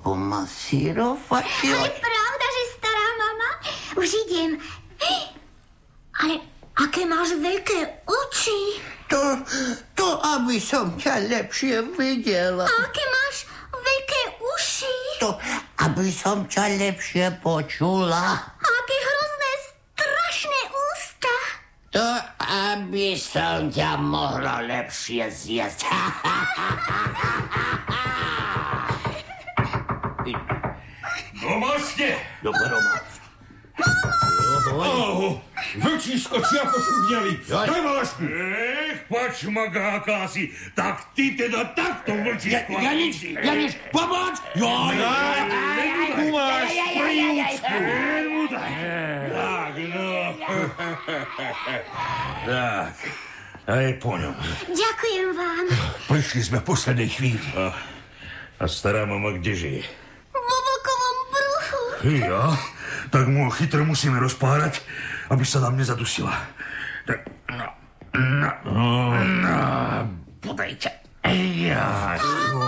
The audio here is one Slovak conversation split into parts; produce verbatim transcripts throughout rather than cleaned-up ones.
pomasírovať. Ale pravda, že stará mama? Už idem. Ale aké máš veľké oči. To, to, aby som ťa lepšie videla. A aké máš veľké uši. To, aby som ťa lepšie počula. A aké hrozné, strašné ústa. To, aby som ťa mohla lepšie zjesť. Pomôžte! Dobroma. Oh, vlčíško, čiako sú vňali. Daj ma lašku. Ech, pačmaga akási. Tak ty teda takto, vlčíško. Ja, ja nič, ja nič. Pomoc! Joj! Tu máš príučku. Tak, no. Tak, aj po ňom. Ďakujem vám. Prišli sme v poslednej chvíli. A, a stará mama kde žije? Vo vlkovom bruchu. Ja? Tak mu chytro musíme rozpárať, aby sa nám nezadusila. Tak, no, no, no, podajte. Ja,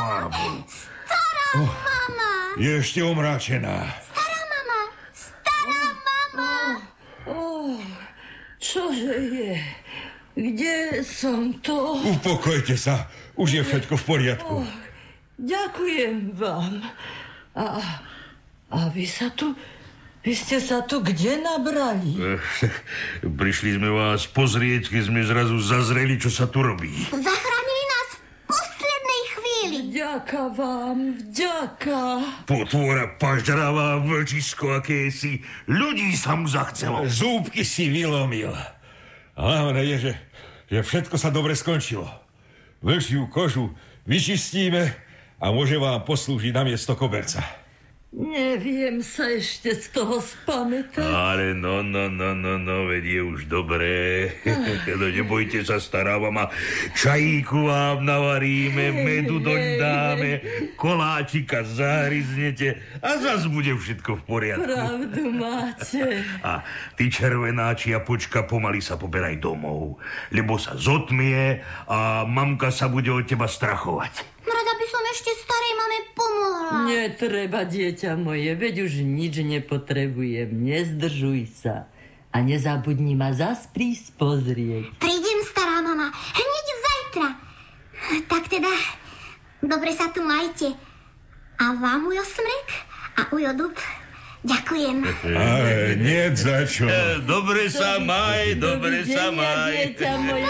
Stará oh, mama. je ešte omráčená. Stará mama. Stará mama. Oh, čože je? Kde som to? Upokojte sa, už je všetko v poriadku. Oh, ďakujem vám. A, a vy sa tu... Vy ste sa tu kde nabrali? Prišli sme vás pozrieť, keď sme zrazu zazreli, čo sa tu robí. Zachránili nás v poslednej chvíli. Vďaka vám, vďaka. Potvora pažďaravá, vlčisko akési. Ľudí sa mu zachcelo. Zúbky si vylomil. A hlavne je, že, že všetko sa dobre skončilo. Vlčiu kožu vyčistíme a môže vám poslúžiť na miesto koberca. Neviem sa ešte z toho spamätať. Ale no, no, no, no, no, veď je už dobré. No nebojte sa, stará mama. Čajíku vám navaríme, medu doň dáme, koláčika zahryznete a zas bude všetko v poriadku. Pravdu máte. A ty červenáči a počka pomaly sa poberaj domov, lebo sa zotmie a mamka sa bude od teba strachovať. Rada by som ešte starej mame pomohla. Netreba, dieťa moje, veď už nič nepotrebujem. Nezdržuj sa. A nezabudni ma zas prísť pozrieť. Prídem, stará mama, hneď zajtra. Tak teda, dobre sa tu majte. A vám, ujo Smrek a ujo Dub, ďakujem. Ale nie za čo. Dobre sa maj, dobre sa maj. Dieťa moje.